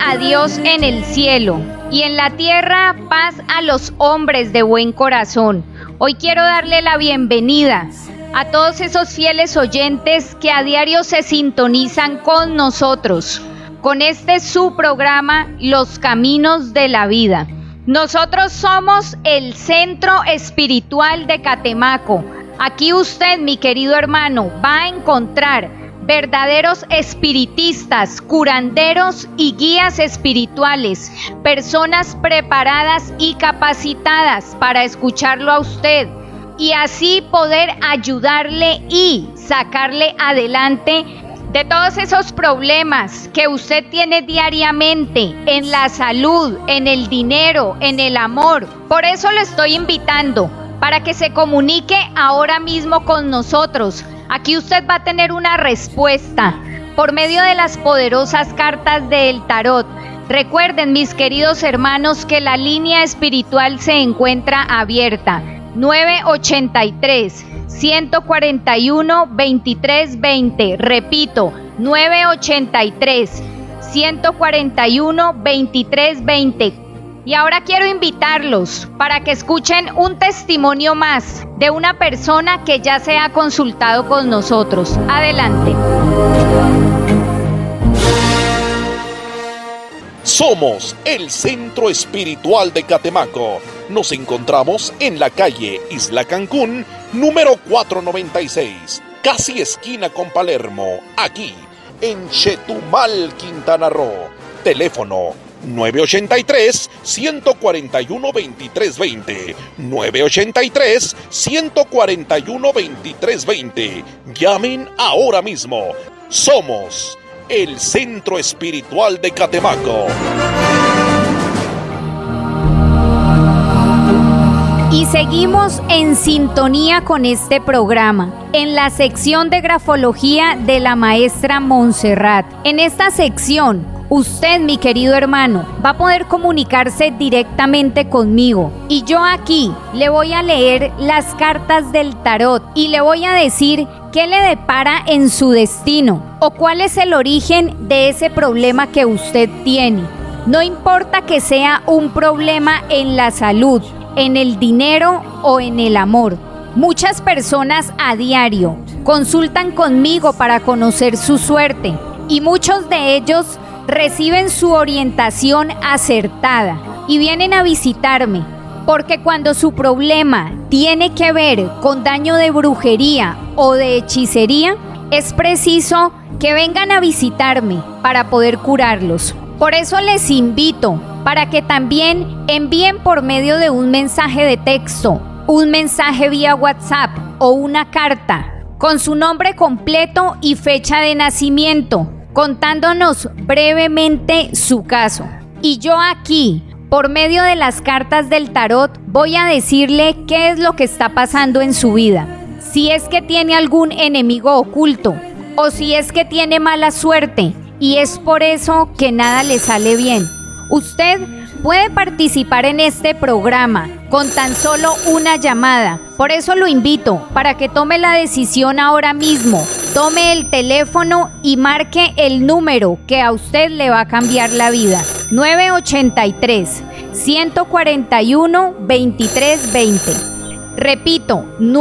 a Dios en el cielo y en la tierra paz a los hombres de buen corazón. Hoy quiero darle la bienvenida a todos esos fieles oyentes que a diario se sintonizan con nosotros, con este su programa, Los Caminos de la Vida. Nosotros somos el Centro Espiritual de Catemaco. Aquí usted, mi querido hermano, va a encontrar verdaderos espiritistas, curanderos y guías espirituales, personas preparadas y capacitadas para escucharlo a usted y así poder ayudarle y sacarle adelante de todos esos problemas que usted tiene diariamente en la salud, en el dinero, en el amor. Por eso lo estoy invitando para que se comunique ahora mismo con nosotros. Aquí usted va a tener una respuesta por medio de las poderosas cartas del tarot. Recuerden, mis queridos hermanos, que la línea espiritual se encuentra abierta. 983-141-2320. Repito, 983-141-2320. Y ahora quiero invitarlos para que escuchen un testimonio más de una persona que ya se ha consultado con nosotros. Adelante. Somos el Centro Espiritual de Catemaco. Nos encontramos en la calle Isla Cancún, número 496, casi esquina con Palermo, aquí en Chetumal, Quintana Roo. Teléfono 983-141-2320. 983-141-2320. Llamen ahora mismo. Somos el Centro Espiritual de Catemaco. Y seguimos en sintonía con este programa, en la sección de grafología de la maestra Montserrat. En esta sección, usted, mi querido hermano, va a poder comunicarse directamente conmigo. Y yo aquí le voy a leer las cartas del tarot y le voy a decir qué le depara en su destino o cuál es el origen de ese problema que usted tiene. No importa que sea un problema en la salud, en el dinero o en el amor. Muchas personas a diario consultan conmigo para conocer su suerte y muchos de ellos reciben su orientación acertada y vienen a visitarme, porque cuando su problema tiene que ver con daño de brujería o de hechicería, es preciso que vengan a visitarme para poder curarlos. Por eso les invito para que también envíen por medio de un mensaje de texto, un mensaje vía WhatsApp o una carta con su nombre completo y fecha de nacimiento, contándonos brevemente su caso. Y yo aquí, por medio de las cartas del tarot, voy a decirle qué es lo que está pasando en su vida. Si es que tiene algún enemigo oculto o si es que tiene mala suerte y es por eso que nada le sale bien. Usted puede participar en este programa con tan solo una llamada. Por eso lo invito para que tome la decisión ahora mismo. Tome el teléfono y marque el número que a usted le va a cambiar la vida. 983-141-2320. Repito,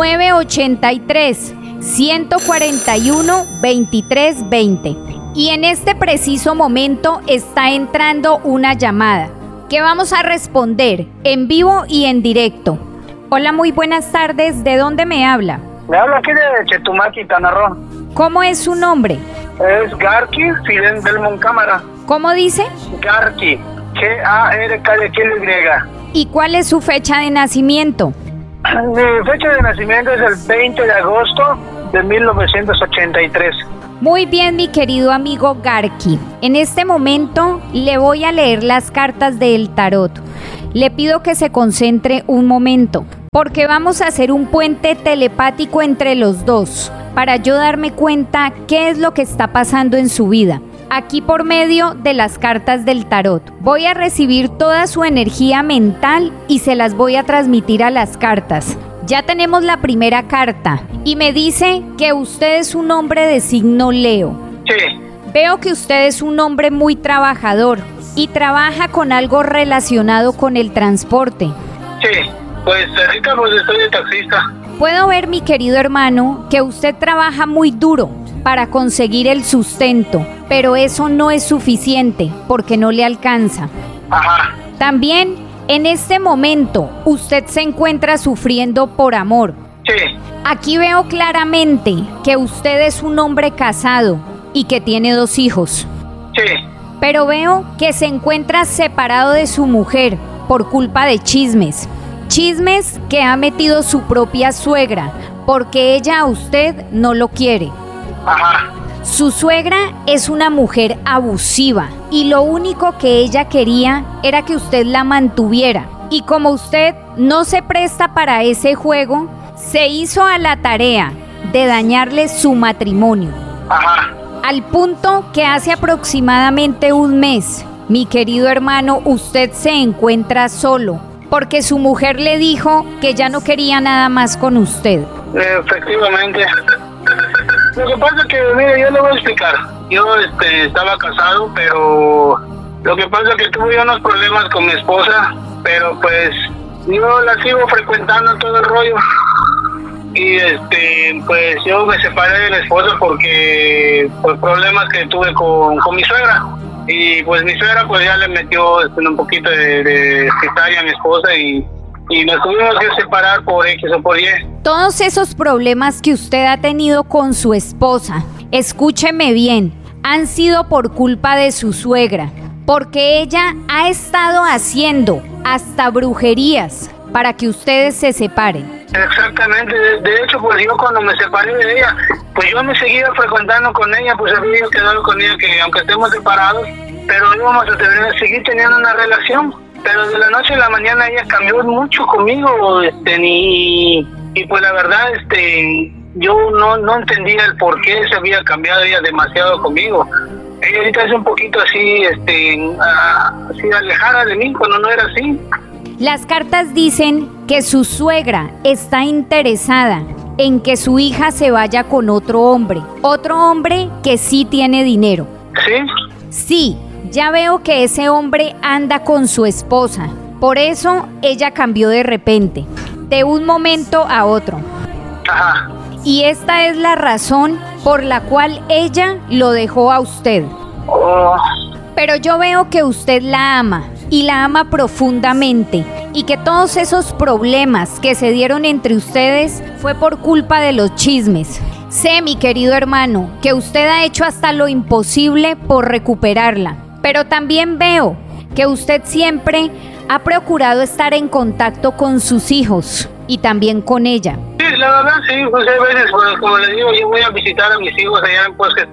983-141-2320. Y en este preciso momento está entrando una llamada que vamos a responder en vivo y en directo. Hola, muy buenas tardes. ¿De dónde me habla? Me habla aquí de Chetumal, Quintana Roo. ¿Cómo es su nombre? Es Garqui Fidel Belmont Cámara. ¿Cómo dice? Garqui, G-A-R-K-Y. ¿Y cuál es su fecha de nacimiento? Mi fecha de nacimiento es el 20 de agosto de 1983. Muy bien, mi querido amigo Garqui. En este momento le voy a leer las cartas del tarot. Le pido que se concentre un momento, porque vamos a hacer un puente telepático entre los dos, para yo darme cuenta qué es lo que está pasando en su vida. Aquí por medio de las cartas del tarot. Voy a recibir toda su energía mental y se las voy a transmitir a las cartas. Ya tenemos la primera carta y me dice que usted es un hombre de signo Leo. Sí. Veo que usted es un hombre muy trabajador, y trabaja con algo relacionado con el transporte. Sí, pues ahorita pues estoy de taxista. Puedo ver, mi querido hermano, que usted trabaja muy duro para conseguir el sustento, pero eso no es suficiente porque no le alcanza. Ajá. También, en este momento, usted se encuentra sufriendo por amor. Sí. Aquí veo claramente que usted es un hombre casado y que tiene 2 hijos. Sí. Pero veo que se encuentra separado de su mujer por culpa de chismes. Chismes que ha metido su propia suegra, porque ella a usted no lo quiere. Ajá. Su suegra es una mujer abusiva y lo único que ella quería era que usted la mantuviera. Y como usted no se presta para ese juego, se hizo a la tarea de dañarle su matrimonio. Ajá. Al punto que hace aproximadamente un mes, mi querido hermano, usted se encuentra solo, porque su mujer le dijo que ya no quería nada más con usted. Efectivamente. Lo que pasa es que, mire, yo le voy a explicar. Yo estaba casado, pero lo que pasa es que tuve unos problemas con mi esposa, pero pues yo la sigo frecuentando todo el rollo. Y pues yo me separé de la esposa porque por problemas que tuve con mi suegra. Y pues mi suegra pues ya le metió un poquito de cizaña a mi esposa y nos tuvimos que separar por X o por Y. Todos esos problemas que usted ha tenido con su esposa, escúcheme bien, han sido por culpa de su suegra, porque ella ha estado haciendo hasta brujerías para que ustedes se separen. Exactamente, de hecho pues yo cuando me separé de ella, pues yo me seguía frecuentando con ella, pues había quedado con ella que aunque estemos separados, pero íbamos a seguir teniendo una relación. Pero de la noche a la mañana ella cambió mucho conmigo, y pues la verdad, yo no entendía el por qué se había cambiado ella demasiado conmigo. Ella ahorita es un poquito así, así alejada de mí cuando no era así. Las cartas dicen que su suegra está interesada en que su hija se vaya con otro hombre que sí tiene dinero. ¿Sí? Sí. Ya veo que ese hombre anda con su esposa, por eso ella cambió de repente, de un momento a otro. Ajá. Y esta es la razón por la cual ella lo dejó a usted. Oh. Pero yo veo que usted la ama, y la ama profundamente, y que todos esos problemas que se dieron entre ustedes fue por culpa de los chismes. Sé, mi querido hermano, que usted ha hecho hasta lo imposible por recuperarla. Pero también veo que usted siempre ha procurado estar en contacto con sus hijos y también con ella. Sí, la verdad sí, pues hay veces, pues, como les digo, yo voy a visitar a mis hijos allá en Pueblo.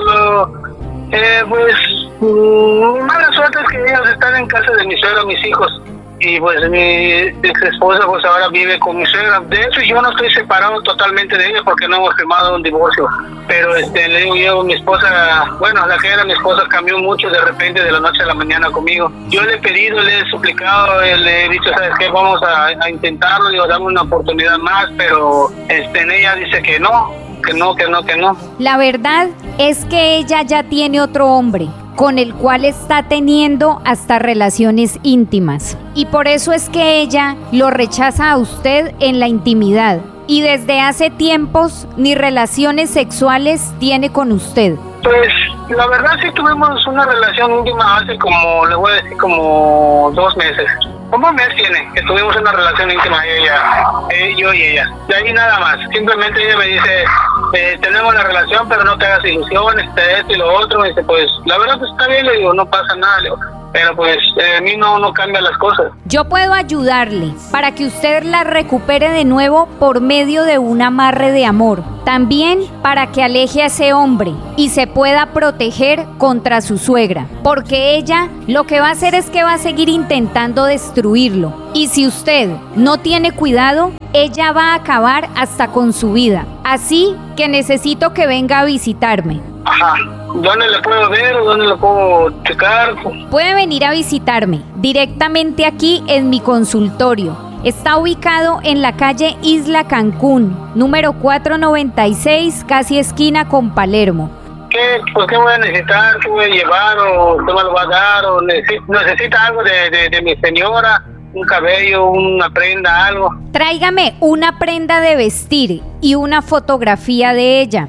Mala suerte es que ellos están en casa de mi suegra, mis hijos. Y pues mi ex esposa pues ahora vive con mi suegra. De hecho yo no estoy separado totalmente de ella porque no hemos firmado un divorcio. Pero le digo yo, mi esposa, bueno, la que era mi esposa cambió mucho de repente de la noche a la mañana conmigo. Yo le he pedido, le he suplicado, le he dicho, ¿sabes qué? Vamos a intentarlo, digo, dame una oportunidad más, pero ella dice que no. La verdad es que ella ya tiene otro hombre con el cual está teniendo hasta relaciones íntimas. Y por eso es que ella lo rechaza a usted en la intimidad. Y desde hace tiempos ni relaciones sexuales tiene con usted. Pues la verdad sí tuvimos una relación íntima hace como, le voy a decir, como 2 meses. ¿Cómo un mes tiene que tuvimos una relación íntima yo y ella? De ahí nada más. Simplemente ella me dice, tenemos la relación, pero no te hagas ilusiones, esto y lo otro. Me dice, pues la verdad pues está bien, le digo, no pasa nada, le digo. Pero pues a mí no cambia las cosas. Yo puedo ayudarle para que usted la recupere de nuevo por medio de un amarre de amor. También para que aleje a ese hombre y se pueda proteger contra su suegra. Porque ella lo que va a hacer es que va a seguir intentando destruirlo. Y si usted no tiene cuidado, ella va a acabar hasta con su vida. Así que necesito que venga a visitarme. Ajá. ¿Dónde le puedo ver o dónde le puedo checar? Puede venir a visitarme directamente aquí en mi consultorio. Está ubicado en la calle Isla Cancún, número 496, casi esquina con Palermo. ¿qué voy a necesitar? ¿Qué voy a llevar? ¿O qué me lo va a dar? ¿O necesita algo de mi señora? ¿Un cabello, una prenda, algo? Tráigame una prenda de vestir y una fotografía de ella.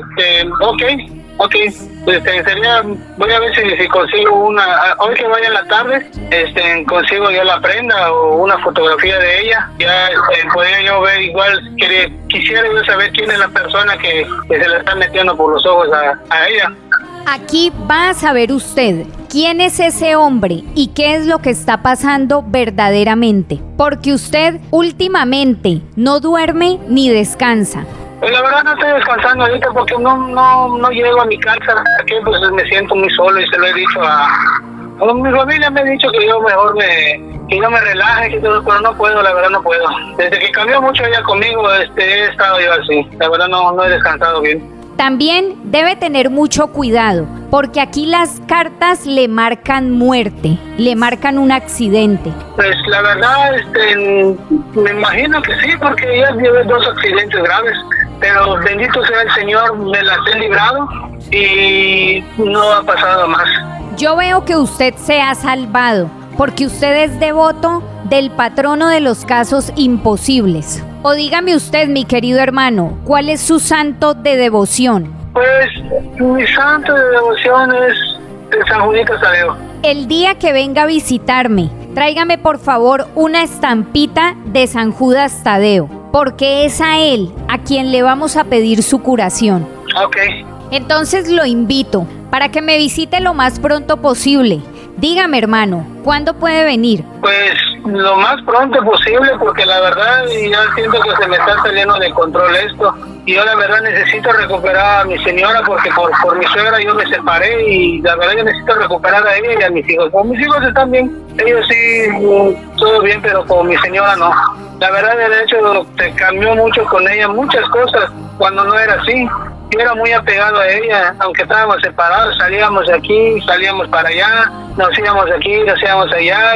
Ok. Sería, voy a ver si consigo una, hoy que vaya en la tarde, consigo yo la prenda o una fotografía de ella. Ya podría yo ver, igual quisiera yo saber quién es la persona que se le está metiendo por los ojos a ella. Aquí va a saber usted quién es ese hombre y qué es lo que está pasando verdaderamente, porque usted últimamente no duerme ni descansa. Pues la verdad no estoy descansando ahorita porque no llego a mi casa, aquí pues me siento muy solo y se lo he dicho a mi familia. Me ha dicho que yo mejor que yo me relaje, pero no puedo, la verdad no puedo. Desde que cambió mucho ella conmigo, he estado yo así, la verdad no he descansado bien. También debe tener mucho cuidado, porque aquí las cartas le marcan muerte, le marcan un accidente. Pues la verdad, me imagino que sí, porque ella lleva 2 accidentes graves, pero bendito sea el Señor, me las he librado y no ha pasado más. Yo veo que usted se ha salvado, porque usted es devoto del patrono de los casos imposibles. O dígame usted, mi querido hermano, ¿cuál es su santo de devoción? Pues mi santo de devoción es el San Juditas Tadeo. El día que venga a visitarme, tráigame por favor una estampita de San Judas Tadeo, porque es a él a quien le vamos a pedir su curación. Ok. Entonces lo invito para que me visite lo más pronto posible. Dígame, hermano, ¿cuándo puede venir? Pues lo más pronto posible, porque la verdad ya siento que se me está saliendo de control esto. Y yo la verdad necesito recuperar a mi señora, porque por mi suegra yo me separé y la verdad yo necesito recuperar a ella y a mis hijos. Con mis hijos están bien, ellos sí, todo bien, pero con mi señora no. La verdad, de hecho, se cambió mucho con ella, muchas cosas, cuando no era así. Yo era muy apegado a ella, aunque estábamos separados, salíamos de aquí, salíamos para allá, nos íbamos de aquí, nos íbamos allá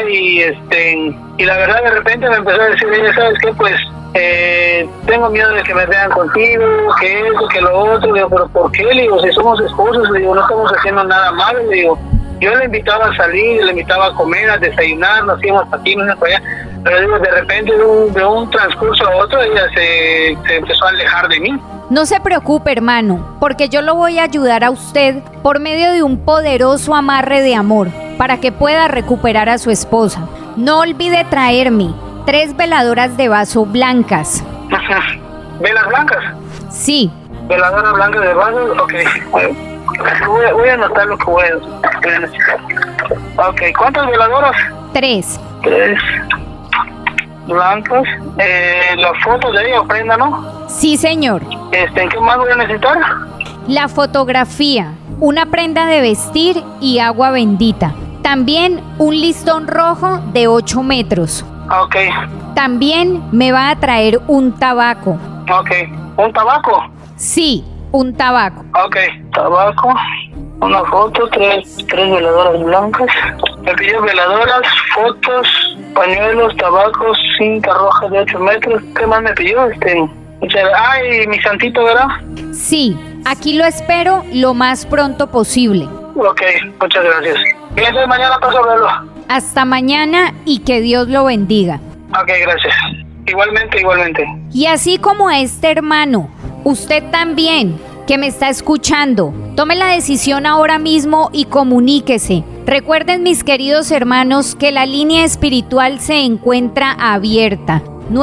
y la verdad de repente me empezó a decir ella, ¿sabes qué? Pues tengo miedo de que me vean contigo, que eso, que lo otro. Le digo, ¿pero por qué? Le digo, si somos esposos, le digo, no estamos haciendo nada malo. Le digo, yo le invitaba a salir, le invitaba a comer, a desayunar, nos íbamos para aquí, nos íbamos para allá. Pero digo, de repente de un transcurso a otro ella se empezó a alejar de mí. No se preocupe, hermano, porque yo lo voy a ayudar a usted por medio de un poderoso amarre de amor para que pueda recuperar a su esposa. No olvide traerme 3 veladoras de vaso blancas. ¿Velas blancas? Sí. ¿Veladoras blancas de vaso? Ok. Voy a anotar lo que voy a necesitar. Ok, ¿cuántas veladoras? 3. 3 blancas. La foto de ella, prenda, ¿no? Sí, señor. ¿Qué más voy a necesitar? La fotografía, una prenda de vestir y agua bendita. También un listón rojo de 8 metros. Ok. También me va a traer un tabaco. Ok. ¿Un tabaco? Sí, un tabaco. Ok. Tabaco, una foto, 3 veladoras blancas. Me pidió veladoras, fotos, pañuelos, tabacos, cinta roja de 8 metros. ¿Qué más me pidió? Ay, mi santito, ¿verdad? Sí, aquí lo espero lo más pronto posible. Ok, muchas gracias. Y entonces mañana paso a verlo. Hasta mañana y que Dios lo bendiga. Ok, gracias. Igualmente. Y así como a este hermano, usted también, que me está escuchando, tome la decisión ahora mismo y comuníquese. Recuerden, mis queridos hermanos, que la línea espiritual se encuentra abierta.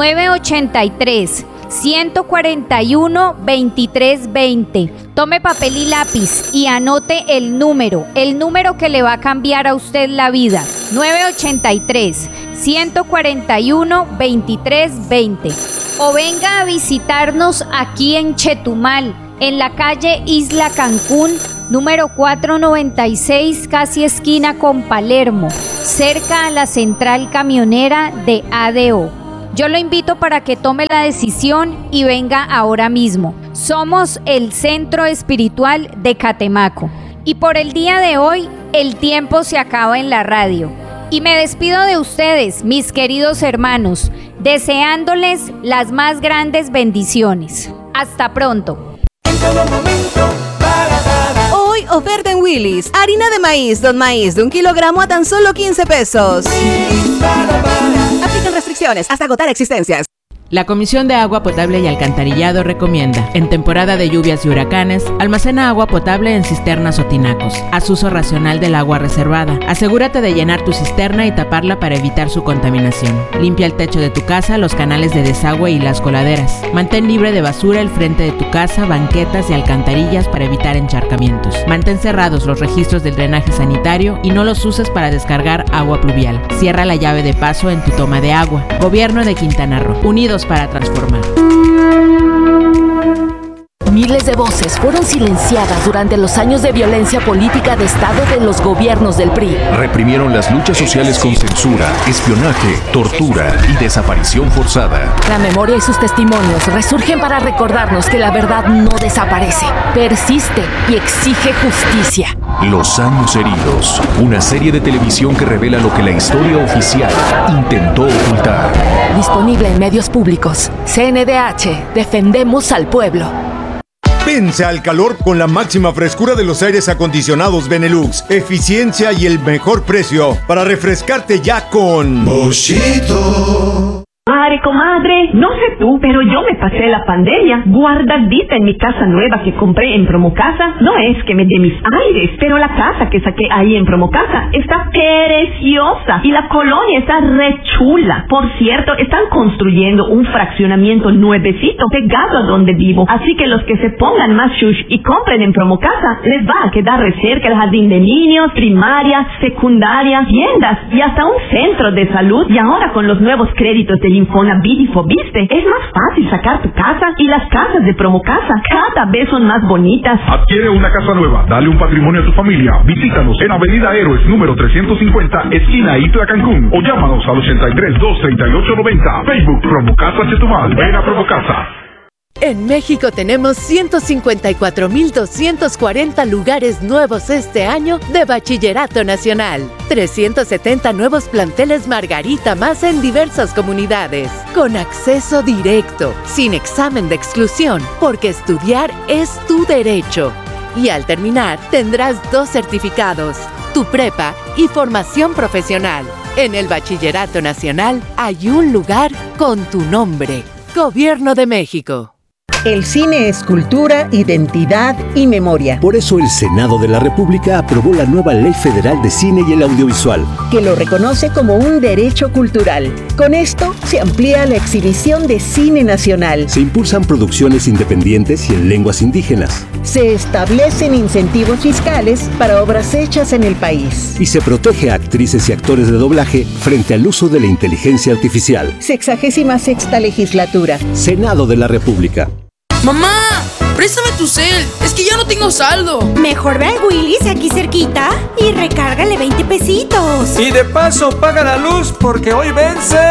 983-141-2320. Tome papel y lápiz y anote el número que le va a cambiar a usted la vida. 983-141-2320. O venga a visitarnos aquí en Chetumal, en la calle Isla Cancún, número 496, casi esquina con Palermo, cerca a la central camionera de ADO. Yo lo invito para que tome la decisión y venga ahora mismo. Somos el Centro Espiritual de Catemaco. Y por el día de hoy, el tiempo se acaba en la radio. Y me despido de ustedes, mis queridos hermanos, deseándoles las más grandes bendiciones. Hasta pronto. En todo momento, para nada. oferta en Willy's. Harina de maíz, Don Maíz, de 1 kilogramo a tan solo 15 pesos. Aplican restricciones hasta agotar existencias. La Comisión de Agua Potable y Alcantarillado recomienda, en temporada de lluvias y huracanes, almacena agua potable en cisternas o tinacos. Haz uso racional del agua reservada. Asegúrate de llenar tu cisterna y taparla para evitar su contaminación. Limpia el techo de tu casa, los canales de desagüe y las coladeras. Mantén libre de basura el frente de tu casa, banquetas y alcantarillas para evitar encharcamientos. Mantén cerrados los registros del drenaje sanitario y no los uses para descargar agua pluvial. Cierra la llave de paso en tu toma de agua. Gobierno de Quintana Roo. Unidos para transformar. Miles de voces fueron silenciadas durante los años de violencia política de Estado de los gobiernos del PRI. Reprimieron las luchas sociales con censura, espionaje, tortura y desaparición forzada. La memoria y sus testimonios resurgen para recordarnos que la verdad no desaparece, persiste y exige justicia. Los años heridos, una serie de televisión que revela lo que la historia oficial intentó ocultar. Disponible en medios públicos. CNDH, defendemos al pueblo. Vence al calor con la máxima frescura de los aires acondicionados Benelux, eficiencia y el mejor precio para refrescarte ya con Boschito. Comadre, no sé tú, pero yo me pasé la pandemia guardadita en mi casa nueva que compré en Promocasa. No es que me dé mis aires, pero la casa que saqué ahí en Promocasa está preciosa y la colonia está re chula. Por cierto, están construyendo un fraccionamiento nuevecito pegado a donde vivo, así que los que se pongan más shush y compren en Promocasa les va a quedar re cerca el jardín de niños, primaria, secundaria, tiendas y hasta un centro de salud. Y ahora con los nuevos créditos del Infonavit y Fobiste, es más fácil sacar tu casa y las casas de Promocasa cada vez son más bonitas. Adquiere una casa nueva, dale un patrimonio a tu familia. Visítanos en Avenida Héroes número 350, esquina Itla, Cancún, o llámanos al 83-238-90. Facebook Promocasa Chetumal. Ven a Promocasa. En México tenemos 154.240 lugares nuevos este año de Bachillerato Nacional. 370 nuevos planteles Margarita más en diversas comunidades. Con acceso directo, sin examen de exclusión, porque estudiar es tu derecho. Y al terminar, tendrás 2 certificados, tu prepa y formación profesional. En el Bachillerato Nacional hay un lugar con tu nombre. Gobierno de México. El cine es cultura, identidad y memoria. Por eso el Senado de la República aprobó la nueva Ley Federal de Cine y el Audiovisual, que lo reconoce como un derecho cultural. Con esto se amplía la exhibición de cine nacional. Se impulsan producciones independientes y en lenguas indígenas. Se establecen incentivos fiscales para obras hechas en el país. Y se protege a actrices y actores de doblaje frente al uso de la inteligencia artificial. 66ª legislatura. Senado de la República. ¡Mamá! ¡Préstame tu cel! ¡Es que ya no tengo saldo! Mejor ve al Willy's aquí cerquita y recárgale 20 pesitos. Y de paso paga la luz porque hoy vence